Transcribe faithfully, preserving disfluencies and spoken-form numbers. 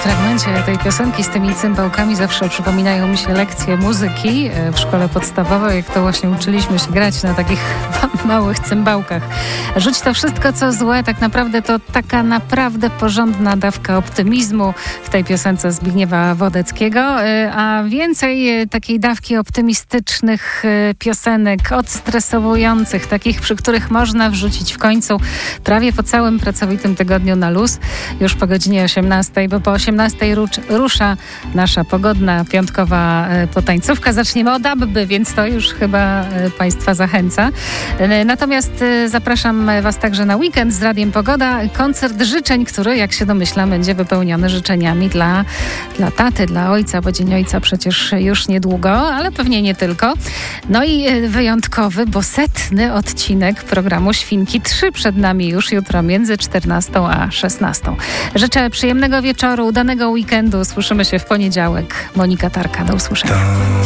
fragmencie tej piosenki z tymi cymbałkami zawsze przypominają mi się lekcje muzyki w szkole podstawowej, jak to właśnie uczyliśmy się grać na takich małych cymbałkach. Rzuć to wszystko, co złe, tak naprawdę to taka naprawdę porządna dawka optymizmu w tej piosence Zbigniewa Wodeckiego, a więcej takiej dawki optymistycznych piosenek, odstresowujących, takich, przy których można wrzucić w końcu prawie po całym pracowitym tygodniu na luz, już po godzinie osiemnastej, bo po osiemnastej rusza nasza pogodna, piątkowa potańcówka. Zaczniemy od Abby, więc to już chyba Państwa zachęca. Natomiast zapraszam Was także na weekend z Radiem Pogoda. Koncert życzeń, który, jak się domyślam, będzie wypełniony życzeniami dla, dla taty, dla ojca, bo Dzień Ojca przecież już niedługo, ale pewnie nie tylko. No i wyjątkowy, bo setny odcinek programu Świnki trzy przed nami już jutro między czternastą a szesnastą. Życzę przyjemnego wieczoru, udanego weekendu. Słyszymy się w poniedziałek. Monika Tarka, do usłyszenia.